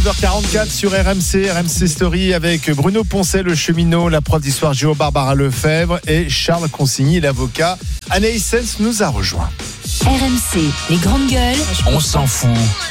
9h44 sur RMC Story avec Bruno Poncet, le cheminot, la prof d'histoire géo Barbara Lefebvre et Charles Consigny, l'avocat. Anaïs Sens nous a rejoint. RMC, les grandes gueules. On s'en fout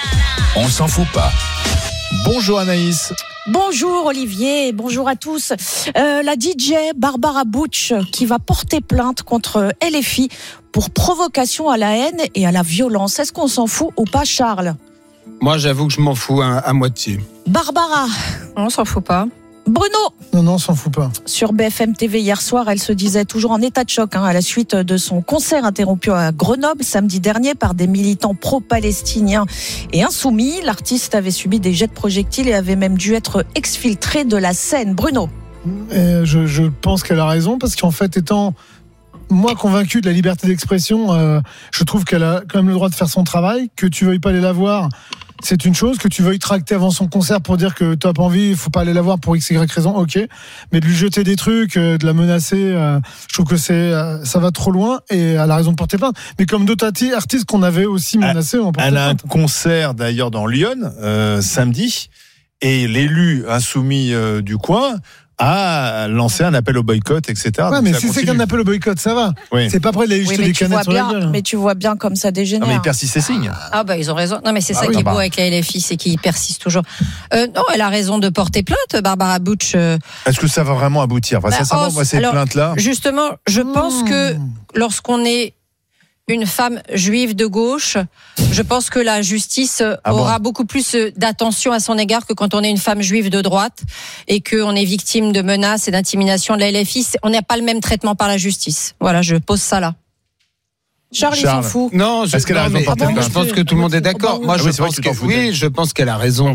pas. Bonjour Anaïs. Bonjour Olivier, bonjour à tous. La DJ Barbara Butch qui va porter plainte contre LFI pour provocation à la haine et à la violence. Est-ce qu'on s'en fout ou pas, Charles ? Moi, j'avoue que je m'en fous à moitié. Barbara ? On s'en fout pas. Bruno ? Non, on s'en fout pas. Sur BFM TV hier soir, elle se disait toujours en état de choc à la suite de son concert interrompu à Grenoble samedi dernier par des militants pro-palestiniens et insoumis. L'artiste avait subi des jets de projectiles et avait même dû être exfiltré de la scène. Bruno ? Je pense qu'elle a raison parce qu'en fait, étant moi convaincu de la liberté d'expression, je trouve qu'elle a quand même le droit de faire son travail. Que tu veuilles pas aller la voir, c'est une chose. Que tu veuilles tracter avant son concert pour dire que tu n'as pas envie, il faut pas aller la voir pour x, y raison, ok. Mais de lui jeter des trucs, de la menacer, je trouve que ça va trop loin et elle a raison de porter plainte. Mais comme d'autres artistes qu'on avait aussi menacés, on porte plainte. Elle a un concert d'ailleurs dans Lyon samedi et l'élu insoumis du coin a lancé un appel au boycott, etc. Ouais, mais si c'est qu'un appel au boycott, ça va. Oui. C'est pas prêt de les jeter des canettes sur la gueule. Mais tu vois bien comme ça dégénère. Non, mais ils persistent ces signes. Ah bah ils ont raison. Non mais c'est ça qui est beau avec la LFI, c'est qu'ils persistent toujours. Non, elle a raison de porter plainte, Barbara Butch. Est-ce que ça va vraiment aboutir ? Sincèrement, moi ces plaintes-là. Justement, je pense que lorsqu'on est une femme juive de gauche, je pense que la justice aura beaucoup plus d'attention à son égard que quand on est une femme juive de droite et qu'on est victime de menaces et d'intimidations de la LFI. On n'a pas le même traitement par la justice. Voilà, je pose ça là. Charles, il s'en fout. Non, je pense que tout le monde est d'accord. Moi, je pense qu'elle a raison.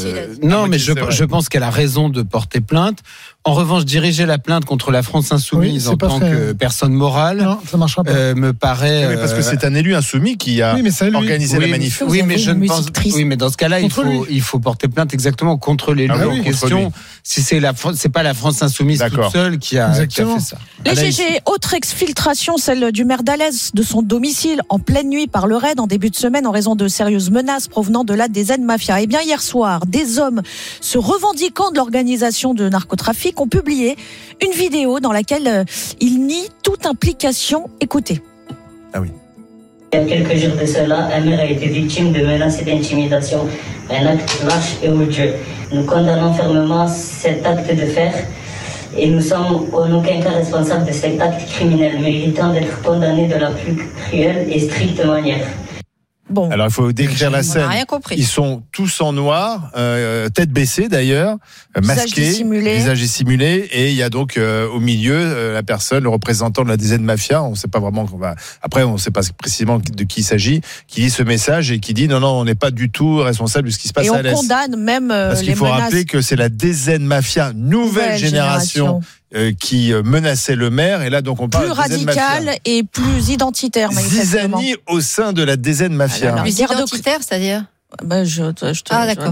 Je pense qu'elle a raison de porter plainte. En revanche, diriger la plainte contre la France insoumise en tant que personne morale, ça marchera pas. Me paraît. Oui, parce que c'est un élu insoumis qui a organisé la manif. Oui, mais je ne pense. Oui, mais dans ce cas-là, il faut porter plainte exactement contre l'élu en question. Si c'est pas la France insoumise toute seule qui a fait ça. Les GG, autre exfiltration, celle du maire d'Alès de son domicile en pleine nuit par le raid en début de semaine en raison de sérieuses menaces provenant de la DZ Mafia. Eh bien, hier soir, des hommes se revendiquant de l'organisation de narcotrafic ont publié une vidéo dans laquelle ils nient toute implication. Écoutez. Ah oui. Il y a quelques jours de cela, un maire a été victime de menaces et d'intimidation. Un acte lâche et odieux. Nous condamnons fermement cet acte de fer et nous sommes en aucun cas responsables de cet acte criminel, méritant d'être condamné de la plus cruelle et stricte manière. Bon. Alors il faut décrire la scène. On n'a rien compris. Ils sont tous en noir, tête baissée d'ailleurs, masqués, visage dissimulé, et il y a donc au milieu la personne, le représentant de la DZ Mafia. On ne sait pas vraiment. Après, on ne sait pas précisément de qui il s'agit, qui lit ce message et qui dit non, on n'est pas du tout responsable de ce qui se passe à l'Est. Et on condamne même parce qu'il faut rappeler que c'est la DZ Mafia nouvelle génération. Qui menaçait le maire, et là donc on parle plus radical et plus identitaire. Zizanie au sein de la DZ Mafia. Plus identitaire, c'est-à-dire d'accord.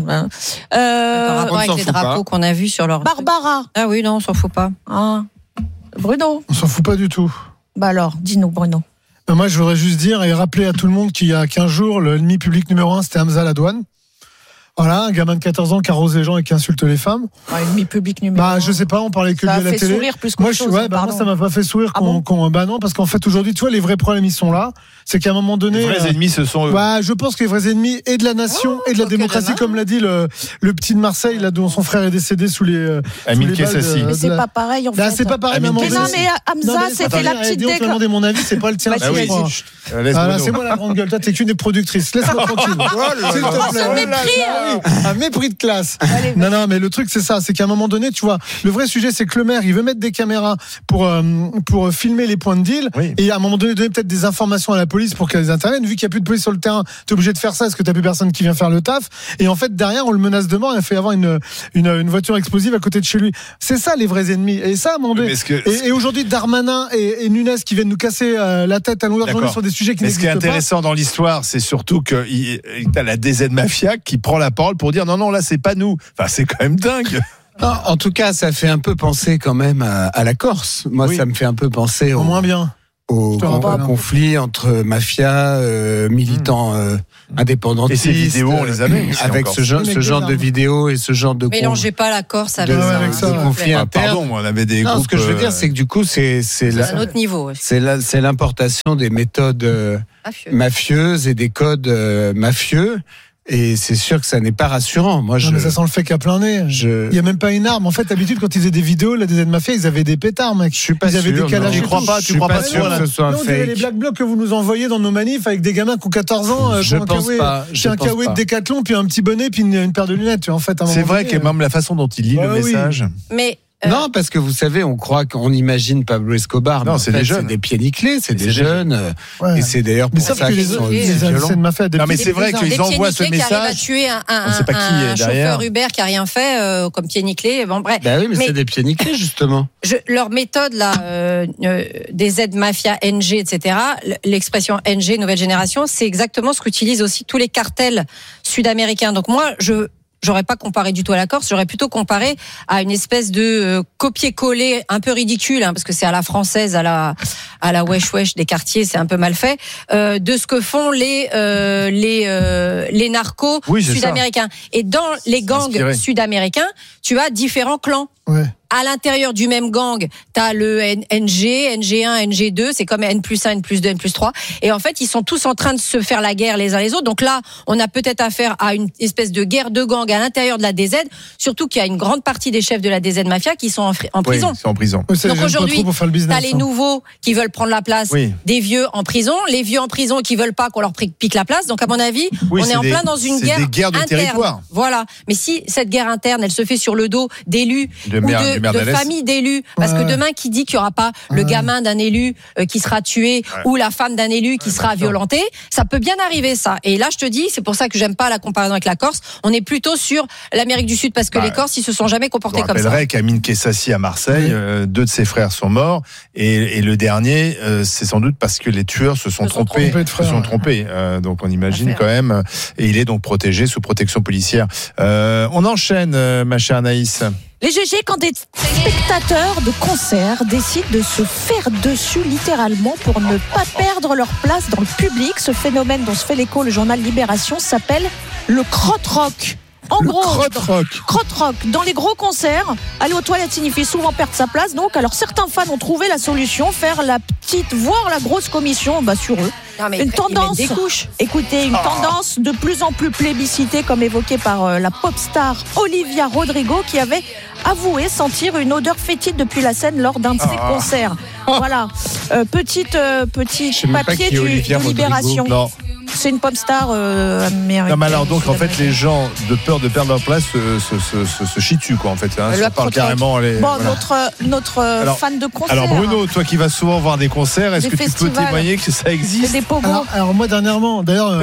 Par rapport avec les drapeaux qu'on a vus sur leur. Barbara. Ah oui, non, on s'en fout pas. Bruno. On s'en fout pas du tout. Alors, dis-nous, Bruno. Moi, je voudrais juste dire et rappeler à tout le monde qu'il y a 15 jours, l'ennemi public numéro 1, c'était Hamza Ladouane. Voilà, un gamin de 14 ans qui arrose les gens et qui insulte les femmes. Ennemi public numéro 1. Je sais pas, on parlait que de la télé. Ça fait sourire plus qu'autre chose. Moi, ça m'a pas fait sourire non, parce qu'en fait, aujourd'hui, tu vois, les vrais problèmes, ils sont là. C'est qu'à un moment donné. Les vrais ennemis, ce sont eux. Je pense que les vrais ennemis et de la nation et de la démocratie, comme l'a dit le petit de Marseille, là, dont son frère est décédé sous les. Amine Kessassi. Mais c'est pas pareil, en fait. C'est pas pareil, maman. Non, mais Hamza, c'était la petite déclaration. On demandait mon avis, c'est pas le tien. C'est moi la grande gueule. Toi, t'es qu'une des productrices. Laisse-moi tranquille. S'il te plaît. Un mépris de classe. Non, mais le truc, c'est ça. C'est qu'à un moment donné, tu vois, le vrai sujet, c'est que le maire, il veut mettre des caméras pour filmer les points de deal. Oui. Et à un moment donné, donner peut-être des informations à la police pour qu'elles interviennent. Vu qu'il n'y a plus de police sur le terrain, t'es obligé de faire ça parce que t'as plus personne qui vient faire le taf. Et en fait, derrière, on le menace de mort. Il a fait avoir une voiture explosive à côté de chez lui. C'est ça, les vrais ennemis. Et ça, à un moment donné. Et aujourd'hui, Darmanin et Nunes qui viennent nous casser la tête à longueur de journée sur des sujets qui n'existent pas. Ce qui est intéressant dans l'histoire, c'est surtout que t'as la DZ Mafia qui prend la parole pour dire non, là, c'est pas nous. Enfin, c'est quand même dingue. Non, en tout cas, ça fait un peu penser quand même à la Corse. Moi, ça me fait un peu penser au moins bien. au conflit entre mafia, militants indépendantistes. Et ces vidéos, on les avait avec ce genre de vidéos et ce genre de... Mélangez pas la Corse avec ça. Conflit interne. Pardon, on avait des groupes... Ce que je veux dire, c'est que du coup, c'est un autre niveau. C'est l'importation des méthodes mafieuses et des codes mafieux. Et c'est sûr que ça n'est pas rassurant. Mais ça sent le fait qu'à plein nez. Il y a même pas une arme. En fait, d'habitude, quand ils faisaient des vidéos, la DZ Mafia, ils avaient des pétards, mec. Je suis pas sûr. Ils avaient des calages. Tu crois pas sûr que ce soit un fake. On dirait les black blocs que vous nous envoyez dans nos manifs avec des gamins qui ont 14 ans. Je pense pas. J'ai un kawaii de Décathlon, puis un petit bonnet, puis une paire de lunettes. En fait, c'est vrai que même la façon dont il lit le message. Mais non, parce que vous savez, on imagine Pablo Escobar. Non, c'est des jeunes. C'est des pieds nickelés, c'est des jeunes. Et c'est d'ailleurs pour ça qu'ils sont violents. Non, mais c'est vrai qu'ils envoient ce message. Qui arrivent à tuer un chauffeur Uber qui a rien fait, comme pieds nickelés. Bon, bref. Bah oui, mais c'est des pieds nickelés, justement. Leur méthode, là, des Z-Mafia, NG, etc., l'expression NG, nouvelle génération, c'est exactement ce qu'utilisent aussi tous les cartels sud-américains. Donc moi, j'aurais pas comparé du tout à la Corse, j'aurais plutôt comparé à une espèce de copier-coller un peu ridicule, parce que c'est à la française, à la wesh des quartiers, c'est un peu mal fait, de ce que font les narcos sud-américains. Et dans les gangs sud-américains, tu as différents clans. Ouais. À l'intérieur du même gang, t'as le NG, NG1, NG2, c'est comme N+1, N+2, N+3. Et en fait, ils sont tous en train de se faire la guerre les uns les autres. Donc là, on a peut-être affaire à une espèce de guerre de gang à l'intérieur de la DZ, surtout qu'il y a une grande partie des chefs de la DZ Mafia qui sont en prison. Oui, ils sont en prison. Donc aujourd'hui, t'as les nouveaux qui veulent prendre la place des vieux en prison, les vieux en prison qui veulent pas qu'on leur pique la place. Donc à mon avis, on est en plein dans une guerre de interne. Territoire. Voilà. Mais si cette guerre interne, elle se fait sur le dos d'élus de famille d'élus, parce que demain, qui dit qu'il n'y aura pas le gamin d'un élu qui sera tué ou la femme d'un élu qui sera violentée, ça peut bien arriver, ça. Et là, je te dis, c'est pour ça que j'aime pas la comparaison avec la Corse. On est plutôt sur l'Amérique du Sud, parce que les Corses, ils se sont jamais comportés comme ça. Je rappellerai qu'Amine Kessassi à Marseille, 2 de ses frères sont morts, et le dernier, c'est sans doute parce que les tueurs se sont trompés. Donc on imagine quand même, et il est donc protégé sous protection policière. On enchaîne, ma chère Anaïs. Les GG, quand des spectateurs de concerts décident de se faire dessus littéralement pour ne pas perdre leur place dans le public, ce phénomène dont se fait l'écho le journal Libération s'appelle le krautrock. En gros, krautrock. Dans les gros concerts, aller aux toilettes signifie souvent perdre sa place. Donc, alors certains fans ont trouvé la solution, faire la petite, voire la grosse commission sur eux. Non, mais une tendance, des couches. Écoutez, une tendance de plus en plus plébiscitée, comme évoquée par la pop star Olivia Rodrigo, qui avait avoué sentir une odeur fétide depuis la scène lors d'un de ses concerts. Voilà, petit papier de Libération. Non. C'est une pop star américaine. Non, mais alors, donc, en fait, les gens, de peur de perdre leur place, se chient dessus, quoi, en fait. Ça parle carrément. Notre fan de concert. Alors, Bruno, toi qui vas souvent voir des concerts, est-ce que tu peux témoigner que ça existe? Alors, moi, dernièrement, d'ailleurs,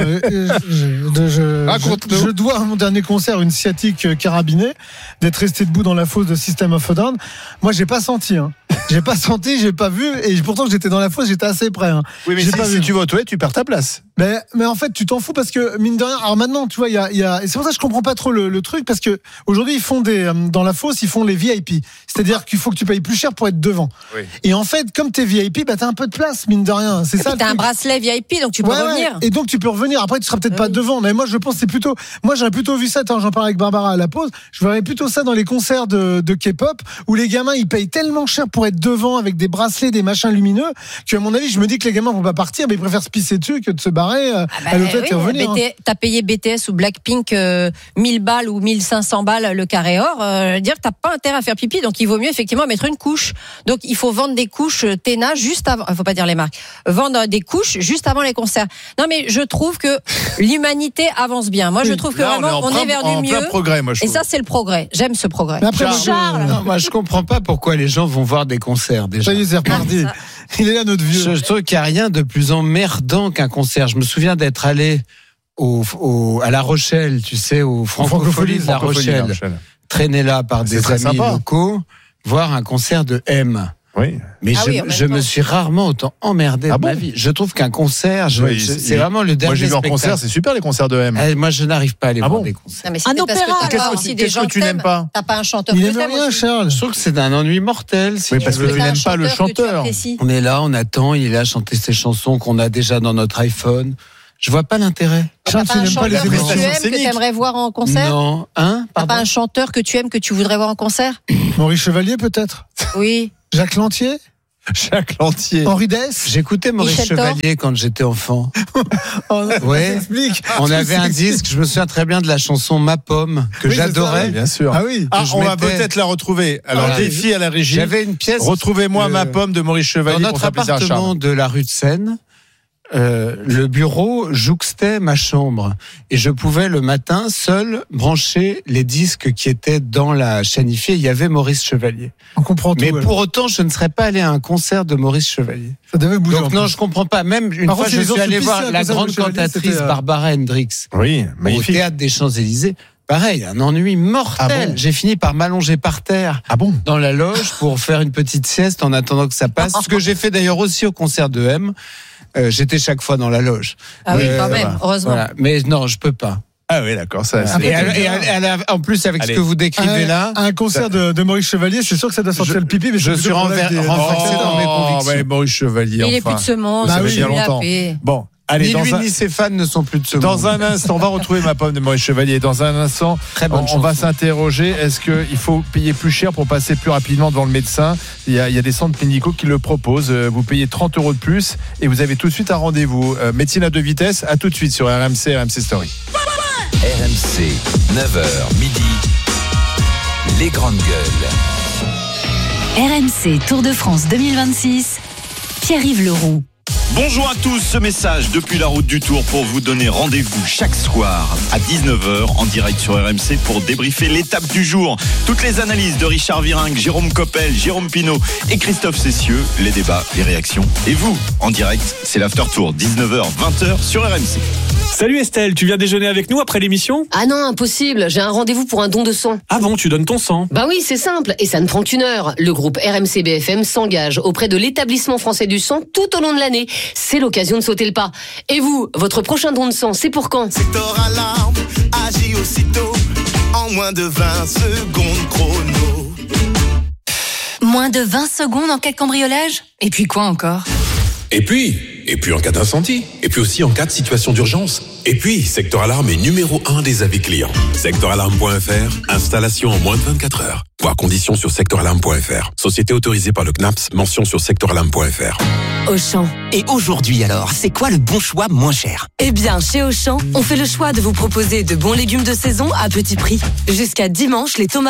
je dois à mon dernier concert une sciatique carabinée, d'être resté debout dans la fosse de System of a Down. Moi, j'ai pas senti, J'ai pas senti, j'ai pas vu, et pourtant j'étais dans la fosse, j'étais assez près. Oui, mais si tu vas aux toilettes, tu perds ta place. Mais en fait, tu t'en fous parce que mine de rien. Alors maintenant, tu vois, il y a et c'est pour ça que je comprends pas trop le truc, parce que aujourd'hui ils font dans la fosse, ils font les VIP. C'est-à-dire qu'il faut que tu payes plus cher pour être devant. Oui. Et en fait, comme t'es VIP, t'as un peu de place, mine de rien. C'est ça. T'as un bracelet VIP, donc tu peux revenir. Et donc tu peux revenir. Après, tu seras peut-être pas devant, mais moi je pense que c'est plutôt. Moi, j'aurais plutôt vu ça. J'en parlais avec Barbara à la pause. Je verrais plutôt ça dans les concerts de K-pop où les gamins ils payent tellement cher pour être devant avec des bracelets, des machins lumineux, que à mon avis, je me dis que les gamins vont pas partir, mais ils préfèrent se pisser dessus que de se barrer à l'hôtel et revenir. T'as payé BTS ou Blackpink 1000 balles ou 1500 balles le carré or, dire que t'as pas intérêt à faire pipi, donc il vaut mieux effectivement mettre une couche. Donc il faut vendre des couches Téna juste avant, faut pas dire les marques, vendre des couches juste avant les concerts. Non mais je trouve que l'humanité avance bien. Moi je trouve que là, vraiment on est vers du mieux. Progrès, moi, et ça c'est le progrès. J'aime ce progrès. Mais après, Charles. Non, moi je comprends pas pourquoi les gens vont voir des concerts déjà. Ça y est, c'est reparti. Il est là notre vieux. Je trouve qu'il n'y a rien de plus emmerdant qu'un concert. Je me souviens d'être allé à La Rochelle, tu sais, au Francophonie de La Rochelle, traîné là par des amis locaux, voir un concert de M. Oui. Mais je me suis rarement autant emmerdé de ma vie. Je trouve qu'un concert, c'est vraiment le dernier spectacle. Moi, j'ai vu en concert, c'est super les concerts de M. Moi, je n'arrive pas à aller voir des concerts. Non, mais un opéra. Qu'est-ce que tu n'aimes pas? T'as pas un chanteur. Il aime rien, Charles. Je trouve que c'est un ennui mortel. Oui, parce que tu n'aimes pas le chanteur. On est là, on attend, il est là à chanter ses chansons qu'on a déjà dans notre iPhone. Je vois pas l'intérêt. T'as pas un chanteur que tu aimes, que tu aimerais voir en concert? Non. T'as pas un chanteur que tu aimes, que tu voudrais voir en concert? Maurice Chevalier, peut-être? Oui. Jacques Lantier? Jacques Lantier. Henri Dess? J'écoutais Maurice Chevalier quand j'étais enfant. Ouais. On avait un disque, je me souviens très bien de la chanson Ma Pomme, que j'adorais. Bien sûr. Ah oui. On va peut-être la retrouver. Alors, défi à la régie. J'avais une pièce. Retrouvez-moi Ma Pomme de Maurice Chevalier dans notre appartement de la rue de Seine. Le bureau jouxtait ma chambre et je pouvais le matin seul brancher les disques qui étaient dans la chaîne IFI. Il y avait Maurice Chevalier. On comprend tout. Mais pour autant, je ne serais pas allé à un concert de Maurice Chevalier. Ça devait bouger. Donc non, je comprends pas. Même une fois, je suis allé voir la grande cantatrice Barbara Hendricks. Oui, magnifique. Au théâtre des Champs-Élysées. Pareil, un ennui mortel. Ah bon? J'ai fini par m'allonger par terre dans la loge pour faire une petite sieste en attendant que ça passe. Ce que j'ai fait d'ailleurs aussi au concert de M. J'étais chaque fois dans la loge. Ah oui, quand même, heureusement. Voilà. Mais non, je peux pas. Ah oui, d'accord. En plus, avec ce que vous décrivez là. Un concert de Maurice Chevalier, c'est sûr que ça doit sortir le pipi, mais je suis renversé dans mes convictions. Maurice Chevalier. Il est plus de ce monde. Ça fait bien longtemps. Bon. Allez, ni lui ni ses fans ne sont plus de ce monde. Dans un instant, on va retrouver Ma Pomme de Maurice Chevalier. Dans un instant, on va s'interroger. Est-ce qu'il faut payer plus cher pour passer plus rapidement devant le médecin? Il y a des centres médicaux qui le proposent. Vous payez 30 € de plus et vous avez tout de suite un rendez-vous. Médecine à 2 vitesses, à tout de suite sur RMC Story. RMC, 9h midi. Les grandes gueules. RMC Tour de France 2026. Pierre-Yves Leroux. Bonjour à tous, ce message depuis la route du Tour pour vous donner rendez-vous chaque soir à 19h en direct sur RMC pour débriefer l'étape du jour. Toutes les analyses de Richard Virenque, Jérôme Coppel, Jérôme Pinault et Christophe Cessieux, les débats, les réactions. Et vous, en direct, c'est l'After Tour, 19h, 20h sur RMC. Salut Estelle, tu viens déjeuner avec nous après l'émission? Ah non, impossible, j'ai un rendez-vous pour un don de sang. Ah bon, tu donnes ton sang? Bah oui, c'est simple, et ça ne prend qu'une heure. Le groupe RMC BFM s'engage auprès de l'Établissement français du sang tout au long de l'année. C'est l'occasion de sauter le pas. Et vous, votre prochain don de sang, c'est pour quand? Secteur Alarme, agit aussitôt, en moins de 20 secondes chrono. Moins de 20 secondes en cas de cambriolage? Et puis quoi encore? Et puis en cas d'incendie. Et puis aussi en cas de situation d'urgence. Et puis, Secteur Alarme est numéro 1 des avis clients. Secteuralarme.fr, installation en moins de 24 heures. Voir conditions sur secteuralarme.fr. Société autorisée par le CNAPS, mention sur secteuralarme.fr. Auchan. Et aujourd'hui alors, c'est quoi le bon choix moins cher? Eh bien, chez Auchan, on fait le choix de vous proposer de bons légumes de saison à petit prix. Jusqu'à dimanche, les tomates